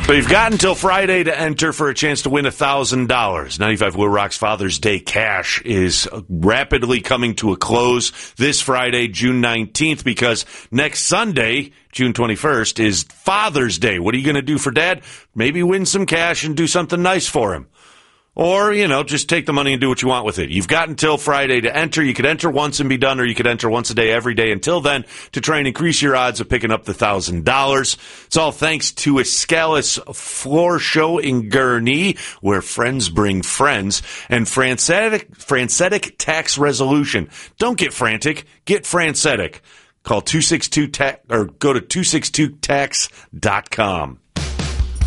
But you've got until Friday to enter for a chance to win $1,000. 95 Will Rock's Father's Day Cash is rapidly coming to a close this Friday, June 19th, because next Sunday, June 21st, is Father's Day. What are you going to do for Dad? Maybe win some cash and do something nice for him. Or, just take the money and do what you want with it. You've got until Friday to enter. You could enter once and be done, or you could enter once a day, every day until then to try and increase your odds of picking up the $1,000. It's all thanks to Escalus Floor Show in Gurnee, where friends bring friends, and Francetic Tax Resolution. Don't get frantic. Get Francetic. Call 262 or go to 262tax.com.